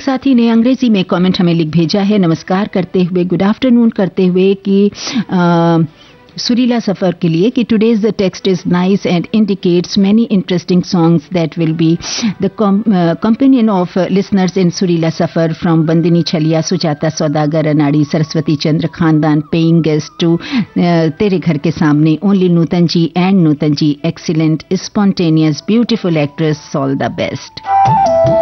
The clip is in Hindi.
साथी ने अंग्रेजी में कमेंट हमें लिख भेजा है, नमस्कार करते हुए, गुड आफ्टरनून करते हुए कि सुरीला सफर के लिए कि today's the text is nice and indicates many interesting songs that will be the companion of listeners in Surila Safar from Bandini Chalia, Sujata Saudagar, Anadi, Saraswati Chandra Khandan, paying guest to Tere Ghar Ke Samne, only Nutan ji and Nutan ji, excellent, spontaneous, beautiful actress, all the best.